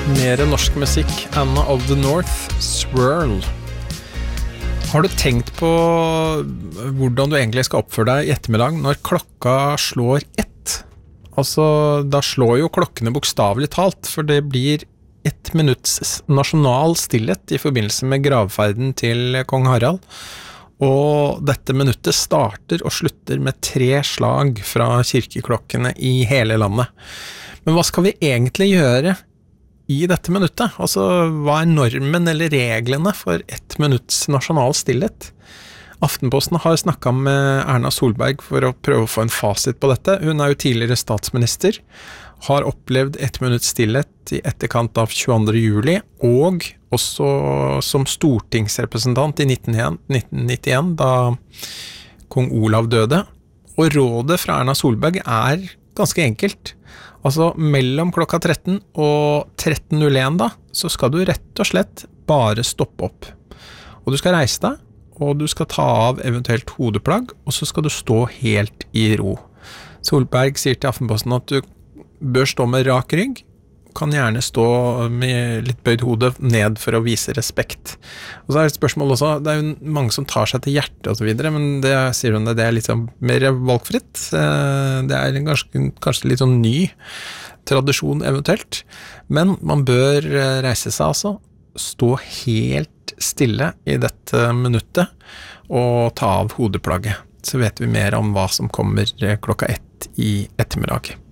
Mer norsk musikk, Anna of the North, Swirl. Har du tenkt på hvordan du egentlig skal oppføre deg i ettermiddag når klokka slår 1? Altså, da slår jo klokkene bokstavelig talt, for det blir 1 minutts nasjonal stillhet i forbindelse med gravferden til kong Harald. Og dette minuttet starter og slutter med 3 slag fra kirkeklokkene i hele landet. Men hva skal vi egentlig gjøre i dette minuttet? Altså, hva normen eller reglene for 1 minutts nasjonal stillhet? Aftenposten har snakket med Erna Solberg for å prøve å få en fasit på dette. Hun jo tidligere statsminister, har opplevd 1 minutts stillhet i etterkant av 22. juli, og også som stortingsrepresentant i 1991, da kong Olav døde. Og rådet fra Erna Solberg ganske enkelt. Altså, mellom klokka 13 og 13.01 da, så skal du rett og slett bare stoppe opp. Og du skal reise deg, og du skal ta av eventuelt hodeplagg, og så skal du stå helt i ro. Solberg sier til Aftenposten at du bør stå med rak rygg, kan gjerne stå med litt bøyd hode ned for å vise respekt. Og så et spørsmål også, det jo mange som tar seg til hjertet og så videre, men det sier hun det litt sånn mer valgfritt. Det kanskje litt sånn ny tradisjon eventuelt, men man bør reise seg altså, stå helt stille i dette minuttet og ta av hodeplagget. Så vet vi mer om hva som kommer klokka 1 i ettermiddag.